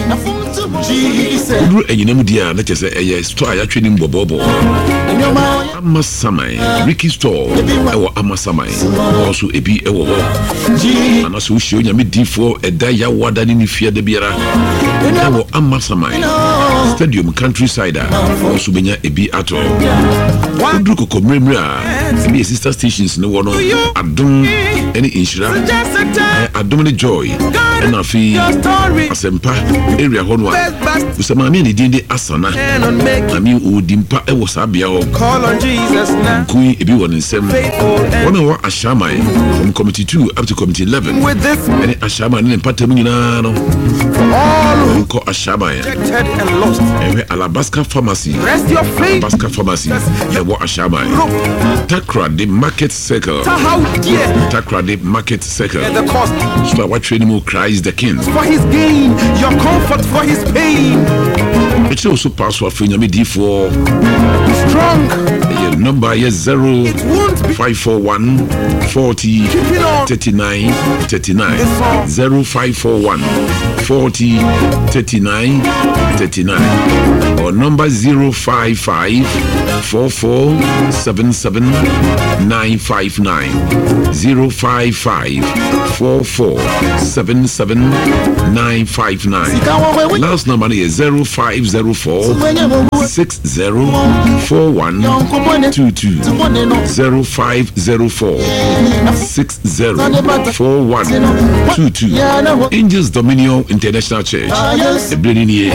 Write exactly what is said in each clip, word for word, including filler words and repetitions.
Udru enyinam dia na chese eye store ya twini mbobobo. Amasamai Ricky store ewo Amasamai also ebi ewo ho. Anaso hwe onyame difo eda ya wada ni fia de biara. Ewo Amasamai Stadium Countryside also benya ebi ato. Udru kokomremra ebi sister stations no wono adom any inshira adom ni joy and afi asempa area hono usama mi ni dinde asana ami udimpa ewo sabia ho call on Jesus now kui ebi won nsem wono wa ashama from committee two up to committee eleven any ashama ni patam nyina no all ko ashama and lost ewe Alabaska pharmacy rest your faith Alabaska pharmacy ewo ashama Takra the market circle Takra the market circle the cost so what training more Christ the king for his gain your comfort for his pain. It's also password for me D four strong your number is zero five four one forty thirty nine thirty nine zero five four one forty thirty nine thirty nine or number zero five five four four seven seven nine five nine zero five five four four seven seven nine five nine. Last number is zero five zero four six zero four one two two zero five zero four six zero four one two two. Angels Dominion International Church. The building here.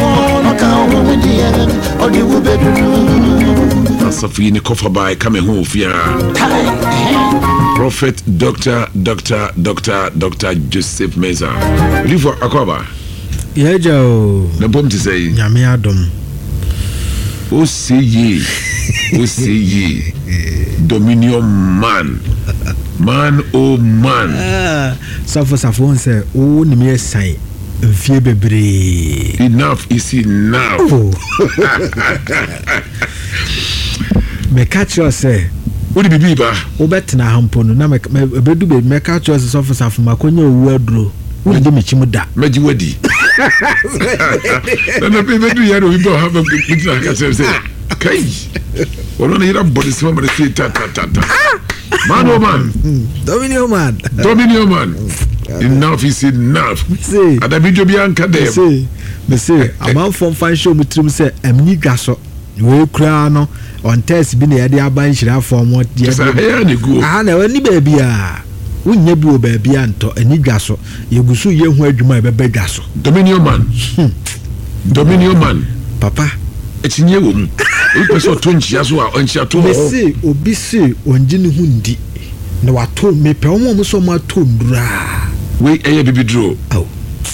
Safi ni kofa by kame ho fia. Prophet Doctor Doctor Doctor Doctor Joseph Meza. Live akwaba. Yeja o. Na bom ti say. Nyame adom. O say ye. O say ye. Dominion man. Man oh man. Ah, safo safo on say o ni me sign. Vie bebre. Enough is enough. Oh. Me catch you say what did be ba o betina hampo no na me bedu be me catch you say officer for makonya owu aduro wo de me chimu da meji wadi na na be bedu yaro we do have a betina ka say say kai wono na yira body so ma say ta ta ta ta man oh man Dominion man Dominion man enough is enough say adabijo bi anka dem say me say amount from fan show me trim say amni gaso we kura no on test bi na yade aban hira form what ye ah na wani baby a wonnya bi o baby anto ani dwaso yegusu ye hu adwuma e beba dwaso Dominion man Dominion man papa etinye wo mu e peso to nchia so a onchia to me say obi say onji ne hu ndi na wato me pe omo mo so ma to ndura we eye bibi dro aw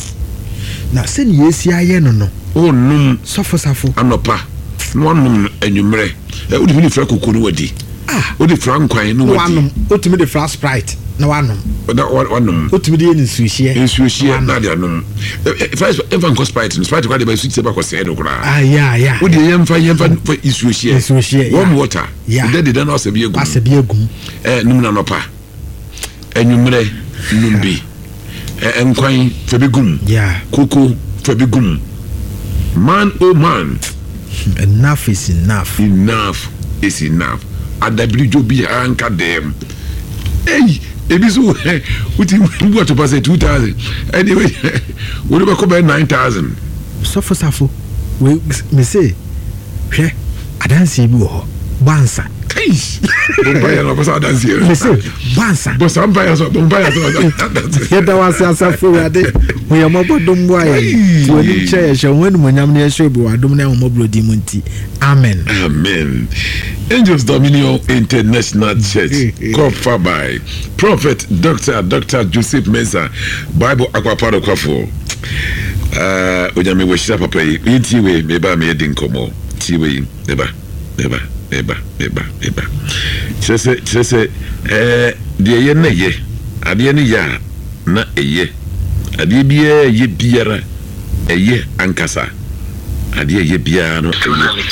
na se ni yesi aye no no o num sofo safo anopa no num enwumre e odi bi ni fra kokoro wadi ah odi fra nkwan no wadi wanum otimi de fra sprite na wanum oda wanum otimi de ni suhie ni suhie na de anum first even cost sprite no sprite kwa de ba switch se ba ko se do kura ah yeah yeah odi yemfa yemfa for isuhie suhie warm water de de na asabi egum asabi egum eh num na nopa enwumre num bi eh nkwan fa bi gum yeah koko fa bi gum man oh man enough is enough enough is enough adabrijo bi anka dem hey ebiso uti mbu to pass two thousand anyway we be ko be nine thousand sofo safo we me say hwe adansi bi wo bansa kai bombaya no pass adansi me say bansa bo sambaya so bombaya so yeda wase asafo ade we yamobodom boy ti oni che she wonu monyam na ehwe bi wadom na yamobodi munti amen amen. Angels Dominion International Church covered by Prophet Doctor Doctor Joseph Meza Bible Aquaparo Kwafo uh onyame we shira papa yi nti we meba me yedi nkomo ti we meba meba meba meba meba chese chese eh de ye na ye ade ne ya na eye ade bia ye biara eye ankasa ade ye biara no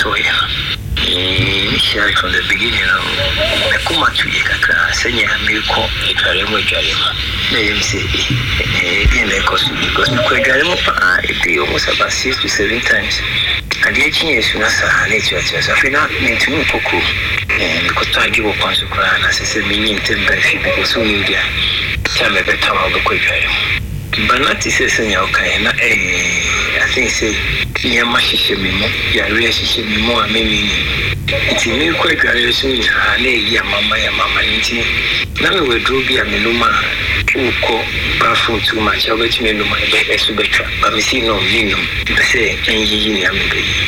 from the beginning, I come to you, Senya, Milko, Ikaremo Jarima. you say, in a cost because we quite got it almost about six to seven times. And the eighteen years, you know, nature, I feel not need to move cocoa because I give up on the crown as I said, meaning ten by few because so media. Tell me better how the quick. But not to say, okay, I think say, yeah, my sister, me more, yeah, relationship me more, maybe it's a new quick relation with her, yeah, mamma, yeah, mamma, now we will do be a minuma, who call bathroom too much, I'll bet you know my best to better, but we see no minimum, but say, and ye, I'm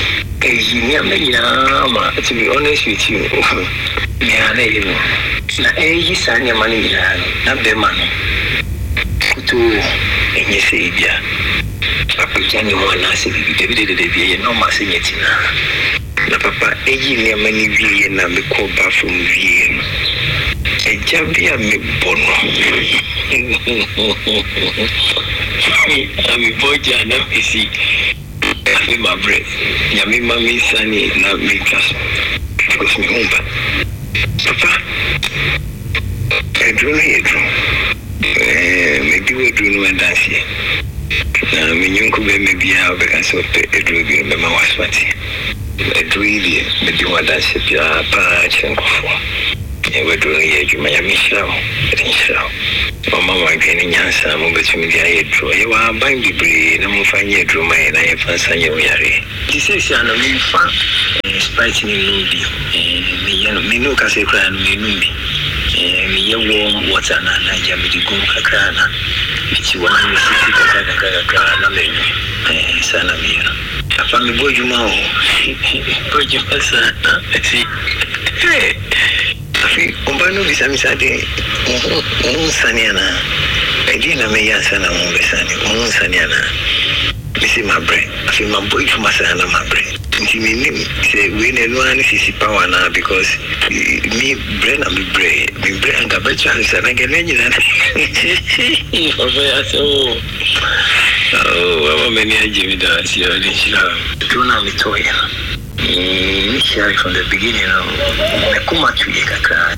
a to be honest with you, yeah, they know. Now, eh, son, your money, not the money. To any savior. Papa Johnny one I said, "Baby, no massing it now." Papa, a year many V and I'm the call back from V. A jabby and me bono. I'm a boy, Jana, you see. I feel my breath. Yammy, mammy, sunny, not me, just because me home. Papa, I drew a maybe we do no dance here. Now, when you could maybe have a cancer of a drug in the Mawas party. A dreamy, maybe one dance if you are patch and go for. And we're doing it, you may have missed out. Mamma, getting answer, I'm between the eye draw. You are buying the breed, and I'm finding a draw my and I have answered your Yari. This is an amazing fun, spiting in movie. And me no can say crying, me movie. Me warm water na na jam di gun kakra na ti wana mi sisi kakra kakra na me eh sana mi afa mi bojuma o bojuma sana si eh afi ombano bisa mi sade on saniana edi na me ya sana mo besani on saniana misi mabre afi ma bojuma sana mabre nti mi nim say we na no ani sisi power na because me brain am brain me brain ga ba chance na ga lenyi na o ya so oh wa many ajimi da si o ni shira do na mi toya mm share from the beginning me kuma tu ye kakra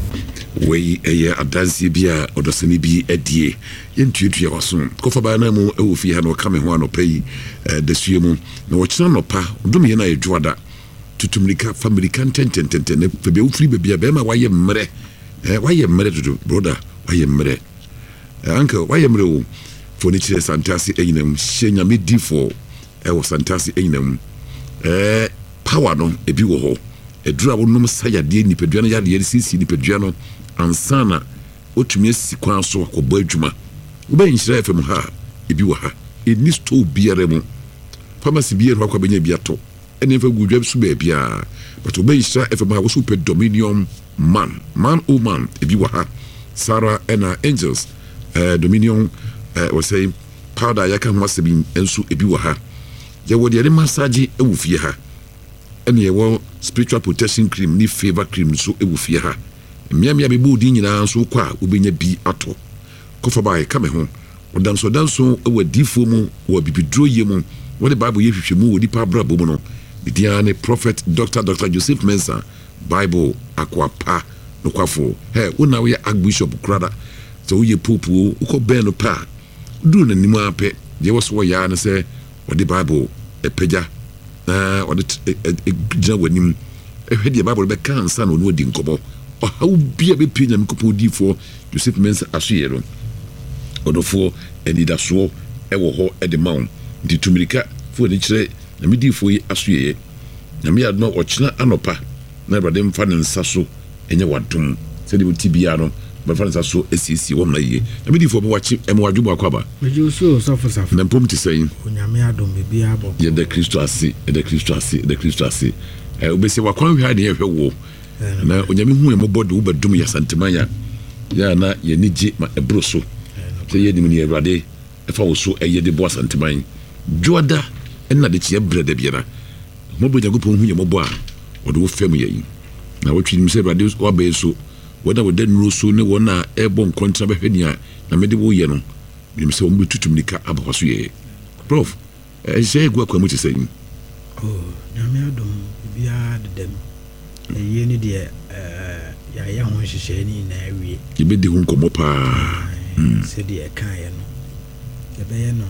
we eye adansi bia odosani bi adie yentuetua waso kofa ba na mu ewofie ha no kame ho anopai da sue mu na wo kira no pa dum ye na edwoada tutumrika family kan tentententen ne febe ufri be bia be ma waye mmere eh waye mmere dudu brother waye mmere uncle waye mmere wo furniture santasi enyinam hyenya medifo e wo santasi enyinam eh power no ebi wo ho edura wo nom sayade nipadua no yade sisi nipadua no ansana otumi asikwan so akobɔ adwuma wo ba nhyira fm ha ebi wo ha eni store biara mu pharmacy biara akwa benya biato ene fa gudwa su ba bia but wo ba nhyira fm ha wo super dominion man man o man ebi wo ha Sarah ena angels uh, dominion uh, we say powder yaka ho asebin enso ebi wo ha ye wo de massage ewu fie ha ene ye wo spiritual protection cream ni favor cream so ewu fie ha mmia mmia be budi nyina so kwa obenya bi ato kofa bai kame ho odanso danso ewa difo mu wa bibidro ye mu wo de bible ye hwehwe mu wo di pa brabo mu no dia ne prophet Doctor Doctor Joseph Mensah bible akwapa no kwafo he wona we archbishop krada so ye pope wo ko ben no pa du na nimu ape je wo so ya na se wo di bible epeja na wo de gina wanim ehwe di bible be kan sa no no di nkobo o how bia be pinya mkopo di for Joseph Mensah asuyero odofo enida so e wo ho e de maun di tumirika fo ni kire na medi fo yi asuyeye na me adno o kina anopa na brade mfa ne nsa so enye wadum se de tibia no ba fa nsa so esisi wo na ye na medi fo be wachi em wadwubo akwaba meji so so for saf na pom ti sayin onyame adom be bia abo ye de Kristo ase de Kristo ase de Kristo ase e obese wakwan hwa de ye hwe wo na onyame hu em body wo badum ya santemanya ya na ye niji ma ebro so se ye nim ni Awurade e fa wo so e ye de bo santeman joda enna de tie brede biara mo bo Nyankopɔn hu ye mo bo a wo de wo fam ye na wo twini se Awurade wo ba so wo da wo de nuro so ne wo na e bo nkontra be hwani a na me de wo ye no nim se wo mo tutum nika abakwa so ye prof e se egu akwa mu ti se yin oh nyame adom bia de dem ye ni de eh ya ya ho hyehyɛ ni na awie ye be de hu nkomo pa said the kind the bayano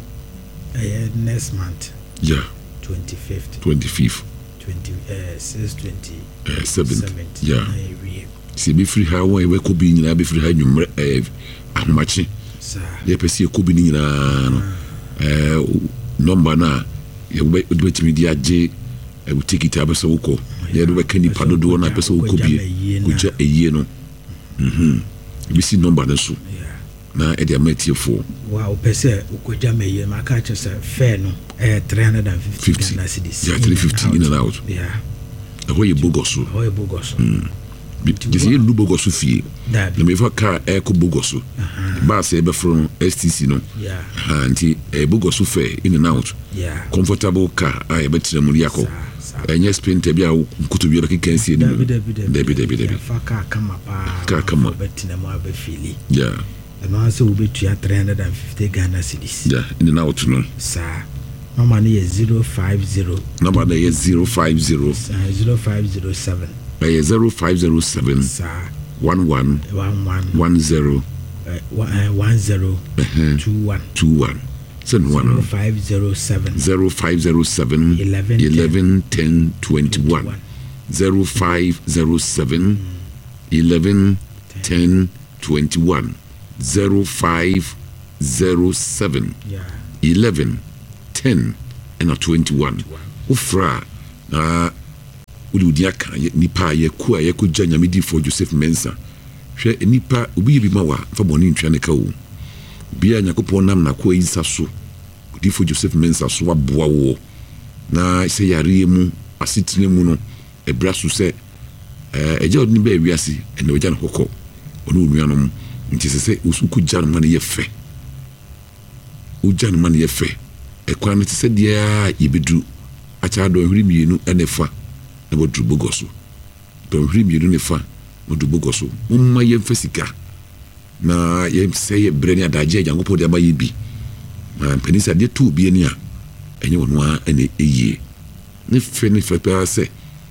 next month yeah twenty-fifth twenty-fifth twenty uh six twenty uh seventh yeah see be free how we we could be nyina be free how nwumre eh ahomache sa ye pese e could be nyina no eh number na ye we do timi di age e we take it abeso uko ye do we kani padodo na pese uko bi kuja eyie no mhm bi si number na so na e dia matie fo wow pese uko jama ye maka che se fair no eh three hundred fifty na cedis yeah three fifty in and out yeah e ho ye bogoso ho ye bogoso Disi ye lubo gosu fie na me fa ka e ko bogoso ba se be from S T C no yeah anti e bogoso fe in and out yeah comfortable car ai be tire mu yako enye sprinter bia kutu bia ke kansi ni debi debi debi fa ka kama pa ka kama be tine mu abe fili yeah and also we be to three hundred fifty Ghana cedis yeah in and out no sa number ni zero five zero number ni zero five zero zero five zero seven by zero five zero seven one one one one one zero one zero two one two one send one zero five zero seven zero five zero seven eleven eleven ten twenty one zero five zero seven eleven ten twenty one zero five zero seven eleven ten and twenty one ufra na udi aka nipa ye ku a ye ko gya nyamedi for Joseph Mensah hwe nipa obi bi ma wa fa boni ntwa ne ka wo bia nyakopon nam na ko yisa so odi for Joseph Mensah so aboa wo na se yare mu asitine mu no ebra so se eh eje odni ba wiase ene oja no kokko onu nuanom nti se se usuku gya no mane ye fe o gya no mane ye fe e kwa ne se dia yebedu acha do hwiri mienu ene fa na bodru bogoso do hwiri mienu ne fa bodru bogoso umma ye mfasika na ye se ye breni adaje Nyankopon de ba ye bi na penisa de tu bi ani a enye wono a ene eye ne fe ne fe pa se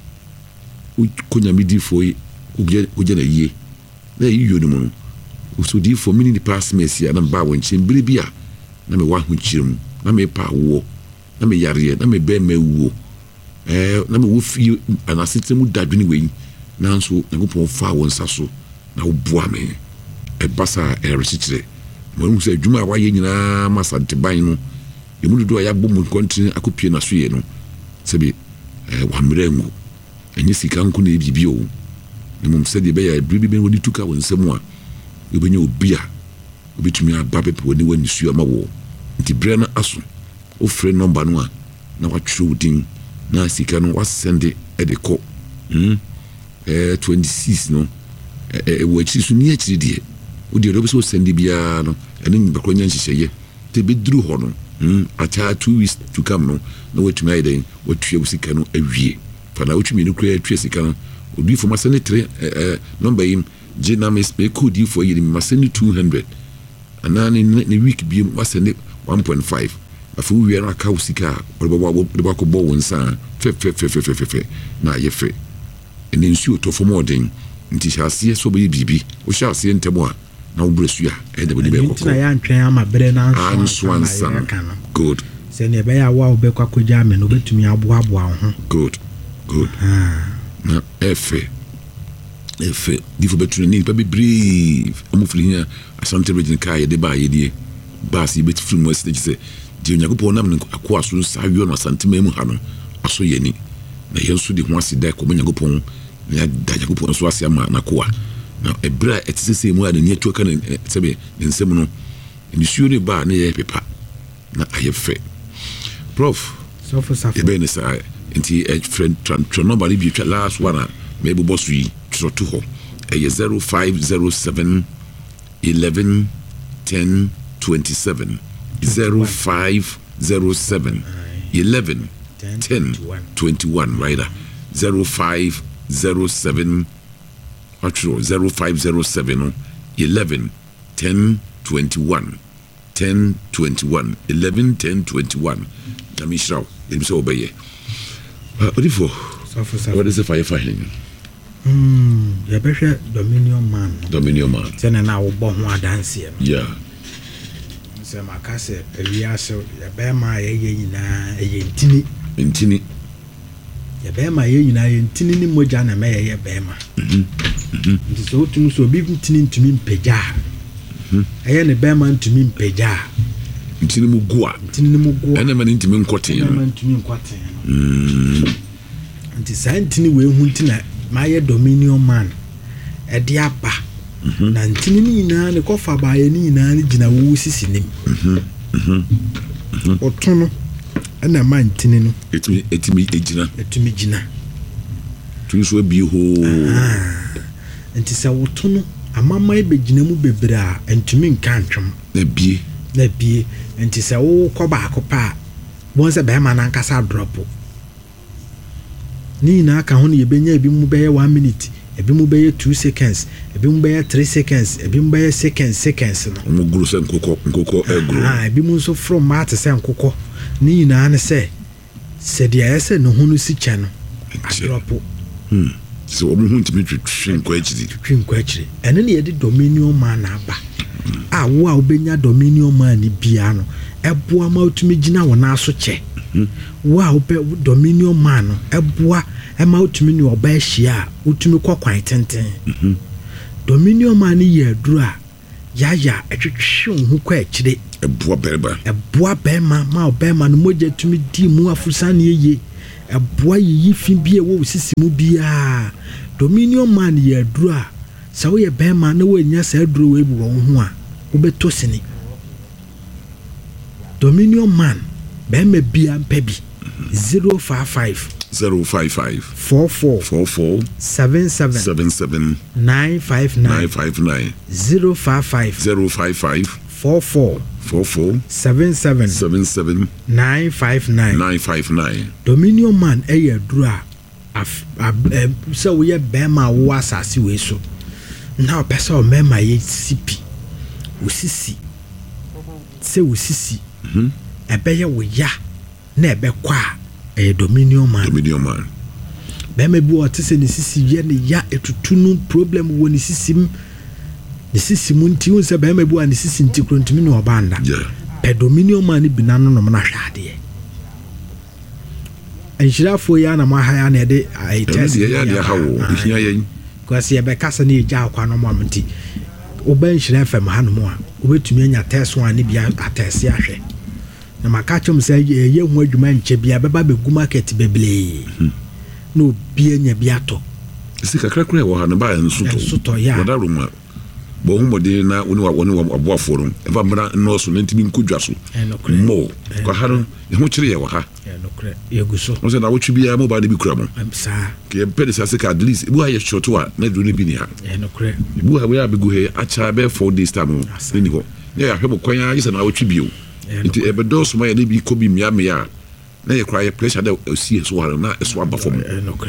konya midi foi ugye ugye na ye na yiyo no mu usudi for mini the past mesia na ba won chimbiri bia na me wa hu chirim na me pa wo na me yare na me be mewo eh na me wo fi anasitemu dadwini we na nso Nyankopon fa won saso na wo boa me e basa e resichire mo mu se adwuma wa ye nyina masante ban no e mu dodo ya bom kontine akopie na so ye no se bi eh wa mrengu enye sika nko na bibi o ne mum se de be ya bibi be woni tuka won nsemu a obenya obia obetumi aba pepe woni wani su ama wo nti bre na aso o frɛ number no a na wa twere odin na sika no wa send e de ko hm eh twenty-six no eh wo chi su ni achiri de o de obi so send bia no ene ni bakro nya nhyehyeye te beduru ho no hm acha two weeks to come no na watumi ayi wa tue sika no awie fa na watumi no kura tue sika no odi fo ma send tre eh number yim Genamis be could you for you maseni two hundred and then in the week be maseni one point five afu we na ka usika obo de ba ko bo wonsa fe fe fe fe fe fe na ye fe eni nsu to for more den nti hyase so be bibi o hyase ntemo a na wo bresu a e de be ko ko na ya ntwen ama bere na anso ansa good se ne be ya wa wo be kwa ko ja me no betumi aboa aboa ho good good na efe efe difo betune ni pa be brave amufili hia asante region kai de ba ye die bas ye betfiri mo stage se di Onyankopon nam ne akwa so sawo no asante memu ha no aso ye ni na yenso di ho asida ko Onyankopon na da Onyankopon so ase ama na koa na ebra etise mu a ne atu aka ne sebe ne nsem no ni suo ne ba na ye pepa na ayefe prof so for safa ebe ne sa enti a friend tran nobody bi twa last one a maybe boss we tro to ho e zero five zero seven eleven ten twenty-seven zero five zero seven eleven ten twenty-one right zero five zero seven actually zero five zero seven eleven ten twenty-one ten twenty-one eleven ten twenty-one Namishraw it so obey uh odifo what is the fire fighting hmm ya behwe Dominion man Dominion man tena na wo bo ho adanse yeah sɛ maka sɛ awiase yɛbɛɛma a yɛyɛ nyinaa ɛyɛ ntini ntini yɛbɛɛma a yɛ nyinaa yɛ ntini ne mogya na mɛyɛyɛ bɛɛma nti sɛ wotumi so obi ntini ntumi mpagya a ɛyɛ ne bɛɛma ntumi mpagya a ntini mu gu a ntini ne mu gu a ɛna ma ne ntumi nkɔten ɛna ma ntumi nkɔten no nti saa ntini wei hu nti na mayɛ dominion man ɛde aba na ntini ne nyinaa ne kɔfa baayɛ ne nyinaa ne gyina wo sisi nim ɔto no ɛna ma ntini no etumi etumi egyina etumi gyina tumi so abi ho nti sɛ woto no amama ebegyina mu bebree a ntumi nka ntwom na bie na bie nti sɛ wo kɔ baako pa a wɔn sɛ bɛrima nankasa drop ni nyinaa ka ho no yɛbɛnya ebi mu bɛyɛ one minute ebi mu bɛyɛ two seconds ebi mu bɛyɛ three seconds ebi mu bɛyɛ seconds seconds no ɔmo guru sɛ nkokɔ nkokɔ ɛguru ah ebi mu nso from maa te sɛ nkokɔ ni nyinaa ne sɛ sɛdeɛ ayɛ sɛ ne ho no si kyɛ no adrɔpo hmm sɛ ɔmo ho ntumi twitwi nkɔ akyiri twitwi nkɔ akyiri ɛno ne yɛde dominion man na aba a wo a wobɛnya dominion man ne bia no ɛboa ma wotumi gyina wɔ n'aso kyɛ wo a wobɛ dominion man no ɛboa ɛma wotumi ne ɔba ahyia a wotumi kɔ kwan tenten dominion man ne yɛ aduru a yaya ɛtwitwi wo ho kɔ akyire ɛboa bɛrima ɛboa bɛrima ma ɔbɛrima no mogya tumi di mu afusa ne yie ɛboa yiyi fi bi a ɛwɔ wo sisi mu biara dominion man yɛ aduru a sɛ woyɛ bɛrima na woanya saa aduru wɔ ebi wɔ wo ho a wobɛtɔ sini dominion man bɛrima bia mpɛ bi zero five five zero five five four four four four seven seven seven seven nine five nine nine five nine zero five five zero five five four four four four seven seven seven seven nine five nine nine five nine dominion man ɛyɛ aduru a sɛ woyɛ bɛrima a wowɔ asase wei so na ɔpɛ sɛ ɔmɛma yɛ sipi wosisi sɛ wosisi ɛbɛyɛ wo ya na ɛbɛkɔ a ɛyɛ dominion man dominion man bɛrima bi wɔ ɔte sɛ ne sisi yɛ ne ya etutu no problem wɔ ne sisi mu ne sisi mu nti wo sɛ bɛrima bi wɔ ne sisi nti kuro ntumi ne ɔba nda pɛ dominion man ne bi na no nom na hwɛ adeɛ nhyirafoɔ yi anam aha ya na ɛde ɛtɛsi yɛ adeɛ ha wɔ ehia yɛn kwasi ɛbɛkasa ne yɛgya akwa no mu amti woba nhyira fam ha no mu a wobɛtumi anya test one ne bia atɛse ahwɛ na maka kyɛm sɛ ɛyɛ ho adwuma nkyɛ bia bɛba bɛgu market bebree na obi anya bi atɔ si kakra kra wɔ ha no ba nsoto nsoto ya wɔda roma bɔ ho mɔde na woni wa woni aboafo no ɛfa mbra nɔɔso na ntimi nkodwa so mo kɔ ha no ɛho kyerɛ yɛ wɔ ha yɛgu so no sɛ na wotwe bia mo ba de bi kura mo saa ke pɛ de sase ka at least ebu ha yɛ shorto a na duro ne bi ni ha ebu ha we abegu he acha be four days time ni hɔ ne ya hwɛ mo kwan a yɛ sɛ na wotwe bio nti ɛbɛdɔ so ma yɛ ne bi kɔ bi mia mia na yɛ kura yɛ pressure da osi so ha na ɛso aba fam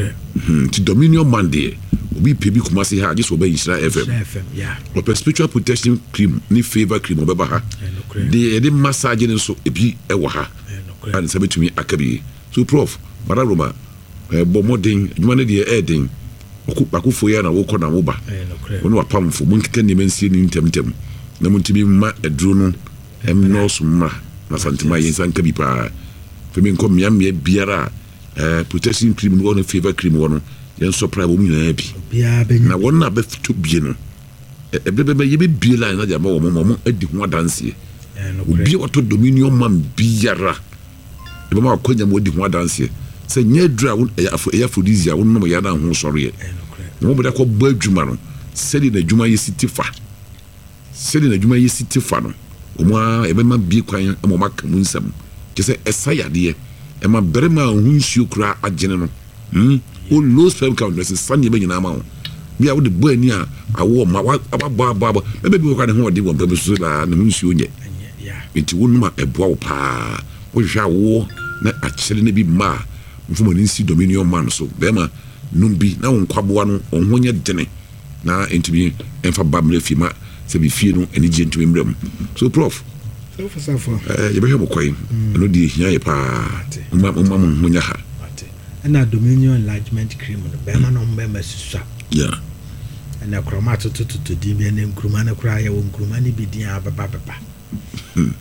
nti dominion man de obi pɛ bi kuma se ha just obey Isra F M or spiritual protection cream ni favor cream obeba ha de de massage ne so ebi ɛwɔ ha and sabe to me akabi so prof mara roma eh bo modern dwuma ne de e den akufo ya na wo kɔ na wo ba wo no apamfo mun keka ne mensie ni ntem ntem na mun tibi ma eduro no em no so ma na santima yin san kabi pa fe min kom mia mia biara eh protection cream no no favor cream wo no yen surprise wo mu nyina bi na won na be fito bie no ebebe ye be bie la na ja ma wo mo mo adi ho adanse obi wato dominion man biara ebe ma akonya mo adi ho adanse se nye dra wo ya afrodisia wo no ya na ho sɔre ye mo bɛ kɔ ba adwuma no sɛdi na adwuma yɛ sitifa sɛdi na adwuma yɛ sitifa no o mo a ebe ma bie kwan mo ma ka mu nsam ke sɛ ɛsa yade e ma berema ho nsuo kura agene no hm o low sperm count no se sane be nyina ma ho bia wo de bo ani a awo ma aba ba ba ba ebe bi wo kwa ne ho de wo bɛ so la ne ho nsuo nye nti wo no ma ɛboa wo pa wo hwɛ awo na akyere ne bi ma mfumo ne nsi dominion man so bema numbi na wonkwaboa no onhonya dene na ntimi emfa bamre fima se bi fie no eni je ntimi mram so prof so for so for eh ye be hwe bokwai no di hia ye pa umma umma mun honya ha na dominion enlargement cream no bema no mbema susua yeah na kroma to to to di bi na nkruma na kura ye wo nkruma ni bi din ababa baba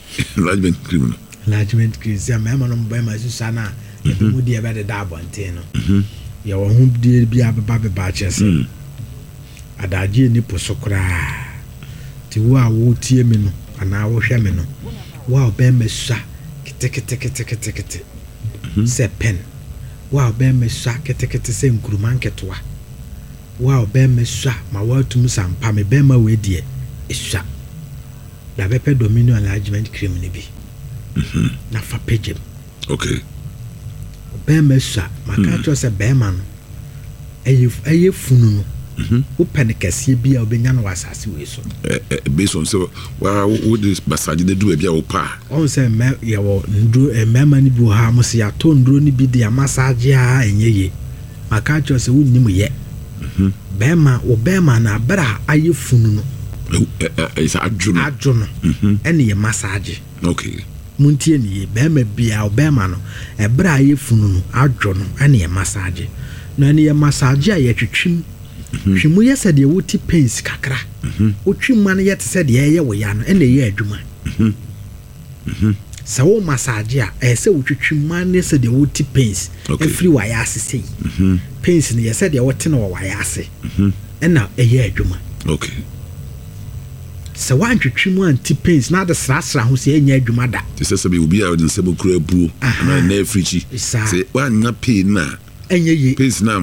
enlargement cream enlargement cream sɛ mɛma no mbɛ ma susa na yɛde mu deɛ bɛde da abɔnten no yɛwɔ ho deɛ bi abeba beba kyɛ sɛ adagye ni po so koraa ti wo a wo tie me no anaa wo hwɛ me no wo a bɛ ma susa kete kete kete kete kete sɛ pen wo a bɛ ma susa kete kete sɛ nkuruma nketewa wo a bɛ ma susa ma wo atum sampa me bɛ ma we deɛ esusa la bɛpɛ dominion enlargement cream ni bi na fa pagem okay bɛ ma susa ma ka cho sɛ bɛ ma no ɛyɛ ɛyɛ funu no wo pen kɛseɛ bi a obenya no wasase we so eh based on so wa wo this massage de do bia wo pa on sɛ me yɛwɔ nduro ɛmɛma ni bi wo ha mo se ato nduro ni bi de massage a ɛnyɛ ye ma ka cho sɛ wo nim yɛ bɛ ma wo bɛ ma na bra ayɛ funu no is adjuno adjuno ɛne yɛ massage okay muntie ni bɛ ma bia wo bɛ ma no ɛbra ayɛ funu no adjuno ɛne yɛ massage na ne yɛ massage a yɛ twetwim hwimu yɛ sɛ deɛ woti pains kakra wotwi ma no yɛ te sɛ deɛ ɛyɛ wo ya no ɛna ɛyɛ adwuma sɛ wo massage a ɛyɛ sɛ wotwitwi ma no sɛ deɛ woti pains ɛfiri wayɛ ase sɛ yi pains no yɛ sɛ deɛ wote no wɔ wayɛ ase ɛna ɛyɛ adwuma okay sɛ woantwitwi mu anti pains na ade srasra ho sɛ ɛnyɛ adwuma da te sɛ sɛ bi obi a ɔde nsɛm kura buo na na afirichi sɛ woanya pain na ɛnyɛ ye pains na